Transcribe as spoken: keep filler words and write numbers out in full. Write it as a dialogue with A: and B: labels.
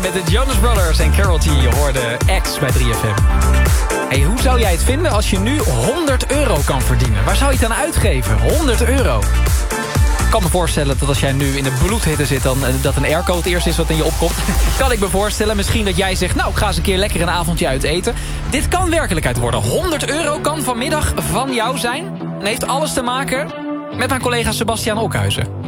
A: met de Jonas Brothers en Karol G. Je hoorde X bij drie F M. Hey, hoe zou jij het vinden als je nu honderd euro kan verdienen? Waar zou je het aan uitgeven? honderd euro. Ik kan me voorstellen dat als jij nu in de bloedhitte zit... dan uh, dat een airco het eerste is wat in je opkomt. Kan ik me voorstellen. Misschien dat jij zegt... nou, ik ga eens een keer lekker een avondje uit eten. Dit kan werkelijkheid worden. honderd euro kan vanmiddag van jou zijn. En heeft alles te maken met mijn collega Sebastiaan Okhuizen.